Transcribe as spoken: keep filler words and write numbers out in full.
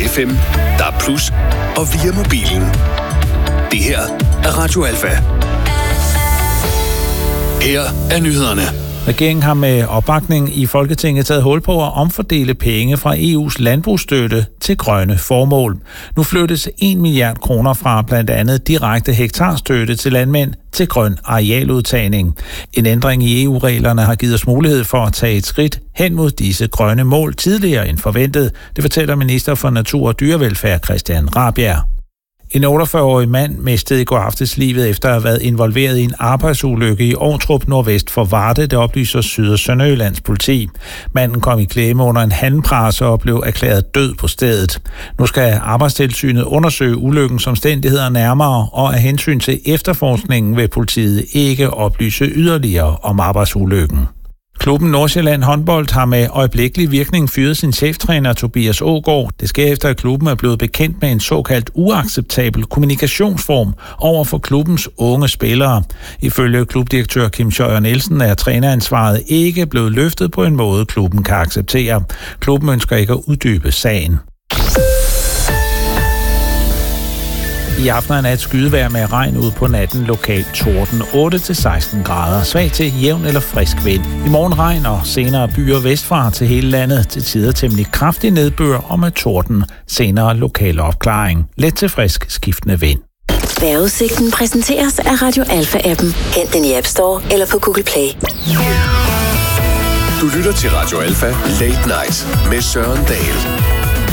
F M, D A B plus, og via mobilen. Det her er Radio Alfa. Her er nyhederne. Regeringen har med opbakning i Folketinget taget hul på at omfordele penge fra E U's landbrugsstøtte til grønne formål. Nu flyttes en milliard kroner fra blandt andet direkte hektarstøtte til landmænd til grøn arealudtagning. En ændring i E U-reglerne har givet os mulighed for at tage et skridt hen mod disse grønne mål tidligere end forventet. Det fortæller minister for Natur og Dyrevelfærd Christian Rabjerg. En otteogfyrre-årig mand mistede i går aftes livet efter at have været involveret i en arbejdsulykke i Ovtrup nordvest for Varde, det oplyser Syd- og Sønderjyllands politi. Manden kom i klemme under en handpresse og blev erklæret død på stedet. Nu skal Arbejdstilsynet undersøge ulykkens omstændigheder nærmere, og af hensyn til efterforskningen vil politiet ikke oplyse yderligere om arbejdsulykken. Klubben Nordsjælland Håndbold har med øjeblikkelig virkning fyret sin cheftræner Tobias Aagaard. Det sker efter, at klubben er blevet bekendt med en såkaldt uacceptabel kommunikationsform over for klubbens unge spillere. Ifølge klubdirektør Kim Schøjer Nielsen er træneransvaret ikke blevet løftet på en måde, klubben kan acceptere. Klubben ønsker ikke at uddybe sagen. I aften er nat skydevejr med regn ud på natten, lokalt torden, otte til seksten grader, svag til jævn eller frisk vind. I morgen regn og senere byer vestfra til hele landet, til tider temmelig kraftig nedbør og med torden, senere lokal opklaring. Let til frisk skiftende vind. Vejrudsigten præsenteres af Radio Alfa-appen. Hent den i App Store eller på Google Play. Du lytter til Radio Alfa Late Night med Søren Dahl.